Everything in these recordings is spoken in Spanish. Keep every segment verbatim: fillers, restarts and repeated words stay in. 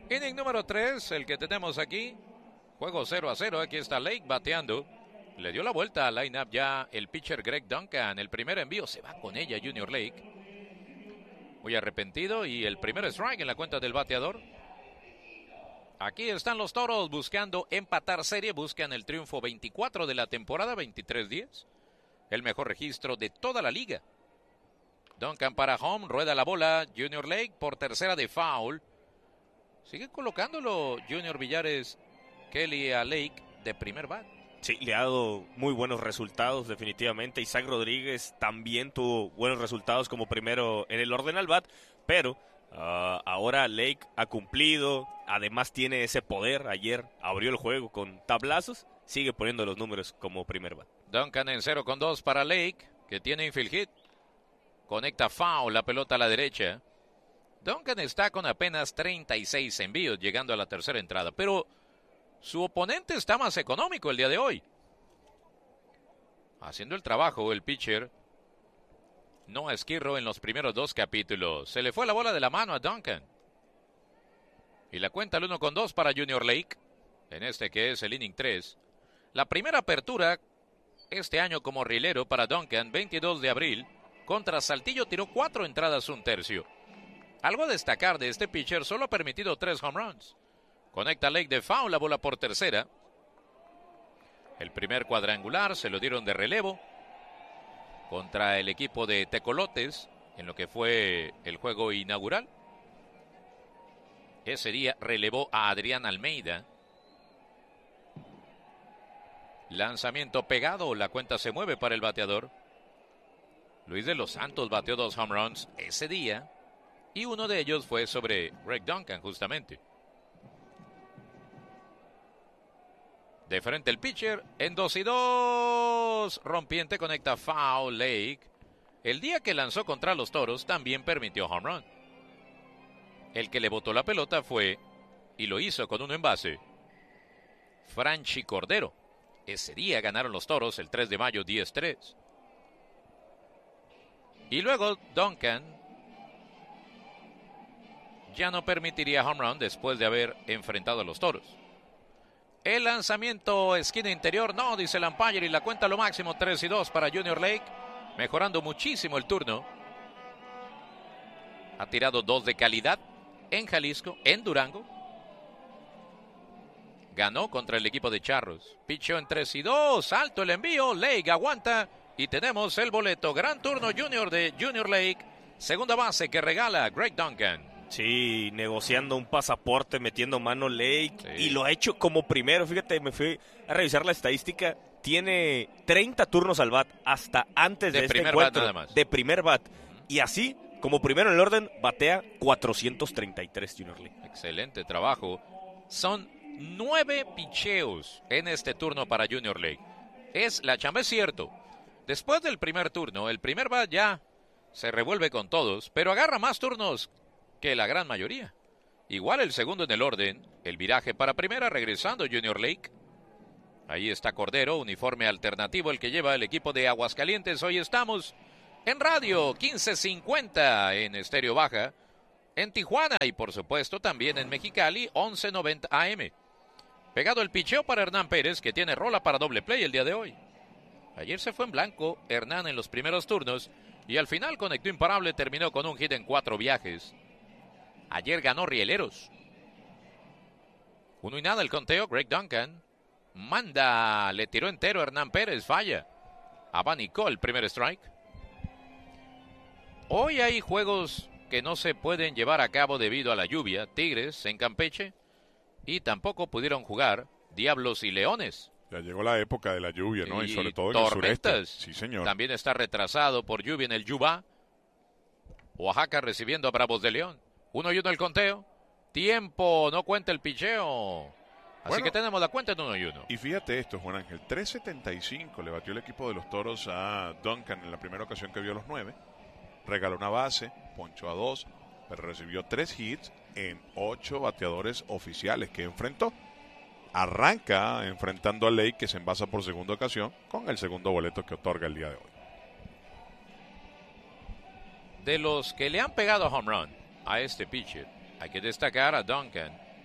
Inning número tres, el que tenemos aquí. Juego cero a cero. Aquí está Lake bateando. Le dio la vuelta al line-up ya el pitcher Greg Duncan. El primer envío se va con ella Junior Lake. Muy arrepentido y el primer strike en la cuenta del bateador. Aquí están los Toros buscando empatar serie. Buscan el triunfo veinticuatro de la temporada, veintitrés diez. El mejor registro de toda la liga. Duncan para home, rueda la bola. Junior Lake por tercera de foul. Sigue colocándolo Junior Villares Kelly a Lake de primer bat. Sí, le ha dado muy buenos resultados definitivamente. Isaac Rodríguez también tuvo buenos resultados como primero en el orden al bat, pero uh, ahora Lake ha cumplido, además tiene ese poder. Ayer abrió el juego con tablazos, sigue poniendo los números como primer bat. Duncan en cero con dos para Lake, que tiene infield hit. Conecta foul, la pelota a la derecha. Duncan está con apenas treinta y seis envíos, llegando a la tercera entrada, pero su oponente está más económico el día de hoy. Haciendo el trabajo el pitcher Noah Esquirro en los primeros dos capítulos. Se le fue la bola de la mano a Duncan. Y la cuenta el uno con dos para Junior Lake, en este que es el inning tres. La primera apertura este año como rilero para Duncan, veintidós de abril. Contra Saltillo tiró cuatro entradas, un tercio. Algo a destacar de este pitcher, solo ha permitido tres home runs. Conecta Lake de foul, la bola por tercera. El primer cuadrangular se lo dieron de relevo contra el equipo de Tecolotes en lo que fue el juego inaugural. Ese día relevó a Adrián Almeida. Lanzamiento pegado, la cuenta se mueve para el bateador. Luis de los Santos bateó dos home runs ese día y uno de ellos fue sobre Greg Duncan justamente. De frente el pitcher, en dos y dos, rompiente conecta foul Lake. El día que lanzó contra los Toros también permitió home run. El que le botó la pelota fue, y lo hizo con uno en base, Franchi Cordero. Ese día ganaron los Toros el tres de mayo diez tres. Y luego Duncan ya no permitiría home run después de haber enfrentado a los Toros. El lanzamiento esquina interior, no, dice el umpire, y la cuenta lo máximo, tres y dos para Junior Lake, mejorando muchísimo el turno. Ha tirado dos de calidad en Jalisco, en Durango. Ganó contra el equipo de Charros. Pichó en tres y dos, alto el envío, Lake aguanta y tenemos el boleto. Gran turno Junior de Junior Lake, segunda base que regala Greg Duncan. Sí, negociando un pasaporte, metiendo mano Lake, Sí. y lo ha hecho como primero. Fíjate, me fui a revisar la estadística. Tiene treinta turnos al bat hasta antes de, De este primer encuentro. bat nada más. De primer bat. Y así, como primero en el orden, batea cuatrocientos treinta y tres Junior Lake. Excelente trabajo. Son nueve picheos en este turno para Junior Lake. Es la chamba, es cierto. Después del primer turno, el primer bat ya se revuelve con todos, pero agarra más turnos que la gran mayoría. Igual el segundo en el orden, el viraje para primera, regresando Junior Lake. Ahí está Cordero, uniforme alternativo, el que lleva el equipo de Aguascalientes. Hoy estamos en radio quince cincuenta en Estéreo Baja, en Tijuana y por supuesto también en Mexicali, once noventa A M. Pegado el picheo para Hernán Pérez, que tiene rola para doble play el día de hoy. Ayer se fue en blanco Hernán en los primeros turnos y al final conectó imparable, terminó con un hit en cuatro viajes. Ayer ganó Rieleros. Uno y nada el conteo. Greg Duncan manda, le tiró entero Hernán Pérez, falla. Abanicó el primer strike. Hoy hay juegos que no se pueden llevar a cabo debido a la lluvia. Tigres en Campeche y tampoco pudieron jugar Diablos y Leones. Ya llegó la época de la lluvia, ¿no? Y, Y sobre todo en el tormentas. sureste. Sí, señor. También está retrasado por lluvia en el Yubá. Oaxaca recibiendo a Bravos de León. Uno y uno el conteo. Tiempo, no cuenta el picheo. Así Bueno, que tenemos la cuenta en uno y uno. Y fíjate esto, Juan Ángel, tres setenta y cinco le batió el equipo de los Toros a Duncan en la primera ocasión que vio los nueve. Regaló una base, ponchó a dos, pero recibió tres hits en ocho bateadores oficiales que enfrentó. Arranca enfrentando a Lake, que se envasa por segunda ocasión, con el segundo boleto que otorga el día de hoy. De los que le han pegado home run a este pitcher, hay que destacar a Duncan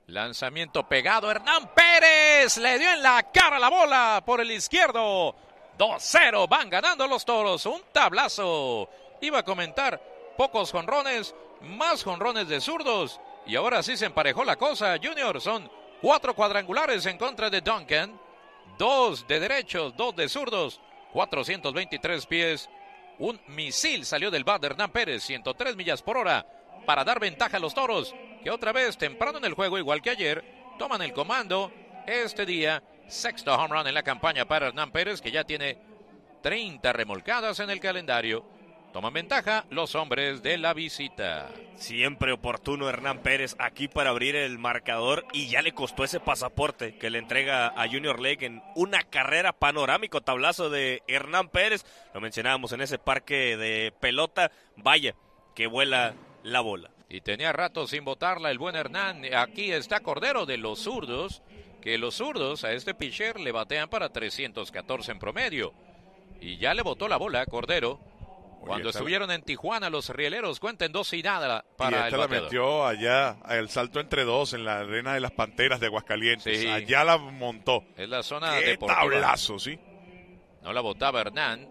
Lanzamiento pegado, Hernán Pérez le dio en la cara la bola por el izquierdo. dos cero, van ganando los Toros, un tablazo. Iba a comentar, pocos jonrones, más jonrones de zurdos. Y ahora sí se emparejó la cosa, Junior. Son cuatro cuadrangulares en contra de Duncan. Dos de derechos, dos de zurdos. cuatrocientos veintitrés pies. Un misil salió del bat de Hernán Pérez, ciento tres millas por hora, para dar ventaja a los Toros, que otra vez temprano en el juego, igual que ayer, toman el comando. Este día, sexto home run en la campaña para Hernán Pérez, que ya tiene treinta remolcadas en el calendario. Toman ventaja los hombres de la visita. Siempre oportuno Hernán Pérez aquí para abrir el marcador, y ya le costó ese pasaporte que le entrega a Junior Lake en una carrera. Panorámico tablazo de Hernán Pérez. Lo mencionábamos en ese parque de pelota. Vaya, que vuela la bola. Y tenía rato sin botarla el buen Hernán. Aquí está Cordero de los zurdos, que los zurdos a este pitcher le batean para trescientos catorce en promedio. Y ya le botó la bola a Cordero. Cuando Oye, estuvieron la... en Tijuana, los rieleros cuenten dos y nada para y esta el la bateador. Metió allá, el salto entre dos en la arena de las Panteras de Aguascalientes. Sí. Allá la montó. Es la zona ¡Qué deportiva. tablazo, sí! No la botaba Hernán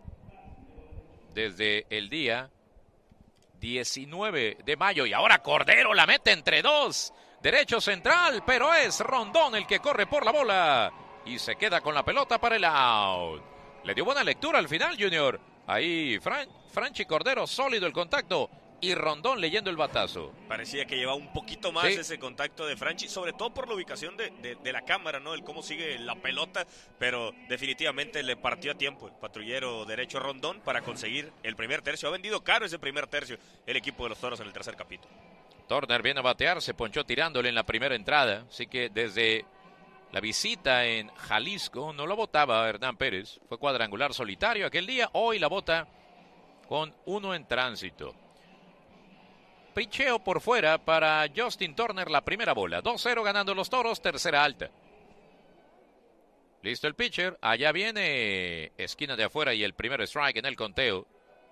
desde el día diecinueve de mayo. Y ahora Cordero la mete entre dos. Derecho central, pero es Rondón el que corre por la bola. Y se queda con la pelota para el out. Le dio buena lectura al final, Junior. Ahí Fran, Franchi Cordero, sólido el contacto, y Rondón leyendo el batazo. Parecía que llevaba un poquito más sí. ese contacto de Franchi, sobre todo por la ubicación de, de, de la cámara, ¿no? El cómo sigue la pelota, pero definitivamente le partió a tiempo el patrullero derecho Rondón para conseguir el primer tercio. Ha vendido caro ese primer tercio el equipo de los Toros en el tercer capítulo. Turner viene a batear, se ponchó tirándole en la primera entrada, así que desde la visita en Jalisco no lo botaba Hernán Pérez. Fue cuadrangular solitario aquel día. Hoy la bota con uno en tránsito. Picheo por fuera para Justin Turner, la primera bola. dos cero ganando los Toros, tercera alta. Listo el pitcher. Allá viene esquina de afuera y el primer strike en el conteo.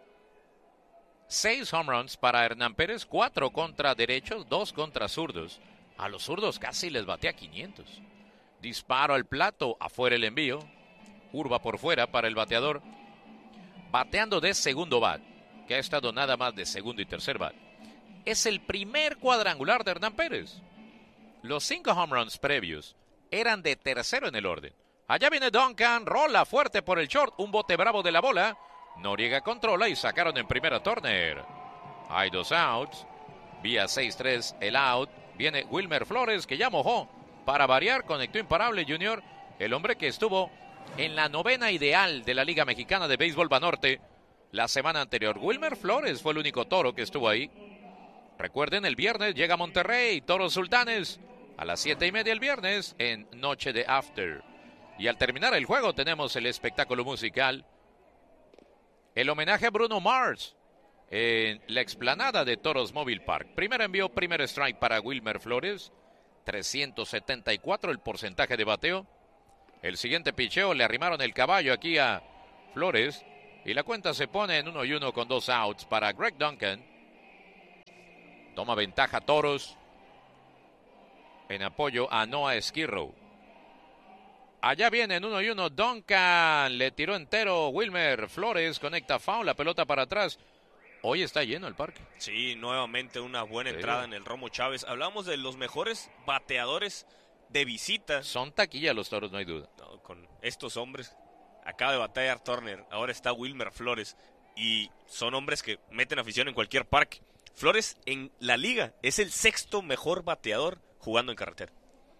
Seis home runs para Hernán Pérez. Cuatro contra derechos, dos contra zurdos. A los zurdos casi les batea quinientos. Disparo al plato, afuera el envío. Curva por fuera para el bateador. Bateando de segundo bat, que ha estado nada más de segundo y tercer bat. Es el primer cuadrangular de Hernán Pérez. Los cinco home runs previos eran de tercero en el orden. Allá viene Duncan, rola fuerte por el short, un bote bravo de la bola. Noriega controla y sacaron en primera Turner. Hay dos outs. Vía seis tres el out. Viene Wilmer Flores, que ya mojó. Para variar, conectó imparable Junior, el hombre que estuvo en la novena ideal de la Liga Mexicana de Béisbol Banorte la semana anterior. Wilmer Flores fue el único toro que estuvo ahí. Recuerden, el viernes llega a Monterrey, Toros Sultanes, a las siete y media el viernes en Noche de After. Y al terminar el juego tenemos el espectáculo musical, el homenaje a Bruno Mars en la explanada de Toros Mobile Park. Primer envío, primer strike para Wilmer Flores. trescientos setenta y cuatro el porcentaje de bateo. El siguiente picheo le arrimaron el caballo aquí a Flores. Y la cuenta se pone en uno y uno con dos outs para Greg Duncan. Toma ventaja Toros en apoyo a Noah Skirrow. Allá viene en uno y uno Duncan. Le tiró entero Wilmer Flores. Conecta foul, la pelota para atrás. Hoy está lleno el parque. Sí, nuevamente una buena sí. entrada en el Romo Chávez. Hablamos de los mejores bateadores de visita. Son taquilla los Toros, no hay duda. No, con estos hombres, acaba de batallar Turner, ahora está Wilmer Flores. Y son hombres que meten afición en cualquier parque. Flores en la liga es el sexto mejor bateador jugando en carretera.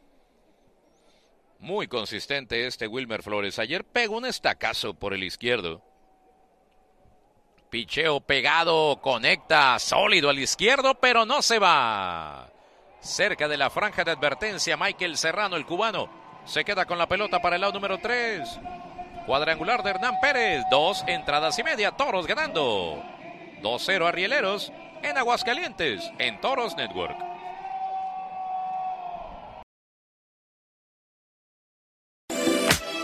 Muy consistente este Wilmer Flores. Ayer pegó un estacazo por el izquierdo. Picheo pegado, conecta sólido al izquierdo, pero no se va. Cerca de la franja de advertencia, Michael Serrano, el cubano, se queda con la pelota para el lado número tres. Cuadrangular de Hernán Pérez, dos entradas y media, Toros ganando. dos cero a Rieleros en Aguascalientes, en Toros Network.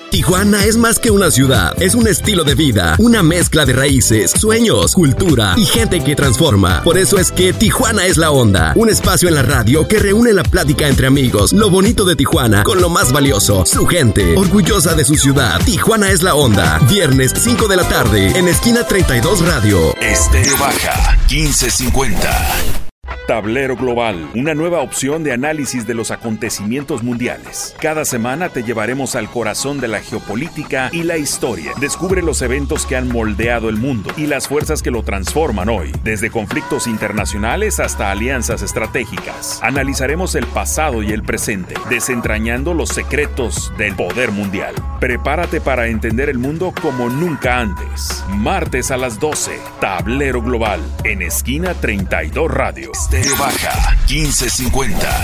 Tijuana es más que una ciudad, es un estilo de vida, una mezcla de raíces, sueños, cultura y gente que transforma. Por eso es que Tijuana es la onda, un espacio en la radio que reúne la plática entre amigos, lo bonito de Tijuana con lo más valioso, su gente, orgullosa de su ciudad. Tijuana es la onda, viernes cinco de la tarde en Esquina treinta y dos Radio. Estéreo Baja, quince cincuenta. Tablero Global, una nueva opción de análisis de los acontecimientos mundiales. Cada semana te llevaremos al corazón de la geopolítica y la historia. Descubre los eventos que han moldeado el mundo y las fuerzas que lo transforman hoy, desde conflictos internacionales hasta alianzas estratégicas. Analizaremos el pasado y el presente, desentrañando los secretos del poder mundial. Prepárate para entender el mundo como nunca antes. Martes a las doce, Tablero Global, en Esquina treinta y dos Radio. Estéreo Baja, quince cincuenta.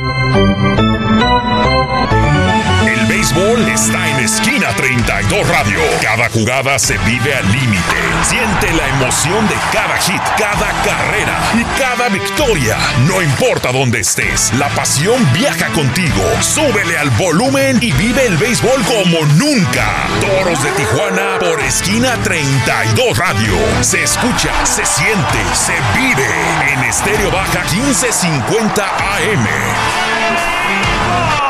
El béisbol está en Esquina treinta y dos Radio. Cada jugada se vive al límite. Siente la emoción de cada hit, cada carrera y cada victoria. No importa dónde estés, la pasión viaja contigo. Súbele al volumen y vive el béisbol como nunca. Toros de Tijuana por Esquina treinta y dos Radio. Se escucha, se siente, se vive en Estéreo Baja quince cincuenta A M.